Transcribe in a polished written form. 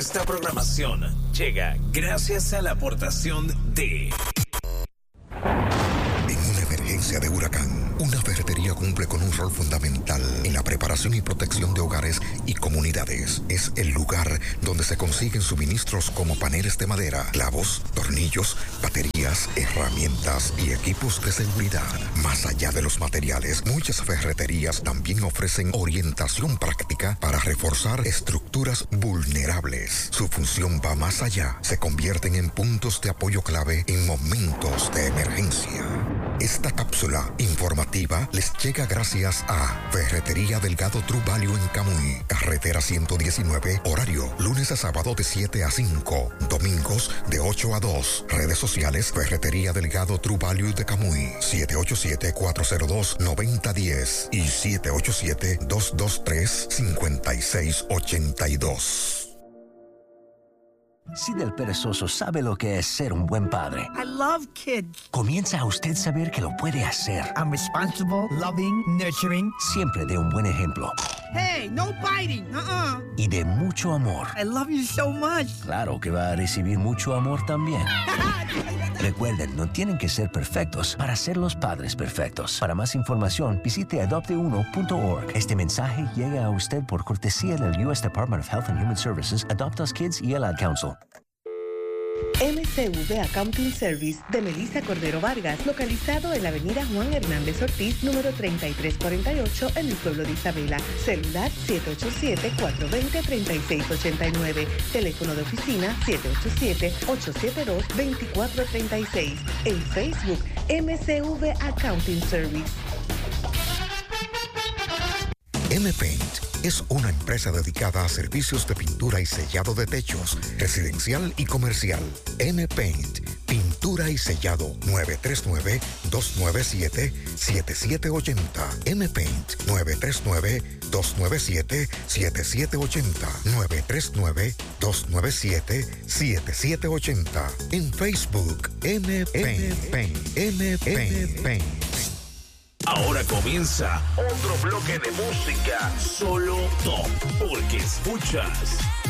Esta programación llega gracias a la aportación de... En una emergencia de huracán, una ferretería cumple con un rol fundamental en la preparación y protección de hogares y comunidades. Es el lugar donde se consiguen suministros como paneles de madera, clavos, tornillos, baterías, herramientas y equipos de seguridad. Más allá de los materiales, muchas ferreterías también ofrecen orientación práctica para reforzar estructuras vulnerables. Su función va más allá. Se convierten en puntos de apoyo clave en momentos de emergencia. Esta cápsula informativa les llega gracias a Ferretería Delgado True Value en Camuy, carretera 119, horario lunes a sábado de 7 a 5, domingos de 8 a 2. Redes sociales Ferretería Delgado True Value de Camuy, 787-402-9010 y 787-223-5682. Si del perezoso sabe lo que es ser un buen padre. I love kids. Comienza a usted saber que lo puede hacer. I'm responsible, loving, nurturing. Siempre de un buen ejemplo. Hey, no biting. Y de mucho amor. I love you so much. Claro que va a recibir mucho amor también. Recuerden, no tienen que ser perfectos para ser los padres perfectos. Para más información, visite adopteuno.org. Este mensaje llega a usted por cortesía del U.S. Department of Health and Human Services, Adopt Us Kids y el Ad Council. MCV Accounting Service de Melissa Cordero Vargas, localizado en la avenida Juan Hernández Ortiz, número 3348, en el pueblo de Isabela. Celular 787-420-3689. Teléfono de oficina 787-872-2436. En Facebook, MCV Accounting Service. M-Paint es una empresa dedicada a servicios de pintura y sellado de techos, residencial y comercial. M-Paint, pintura y sellado 939-297-7780. M-Paint 939-297-7780. 939-297-7780. En Facebook, M-Paint. M-Paint. Ahora comienza otro bloque de música solo top, porque escuchas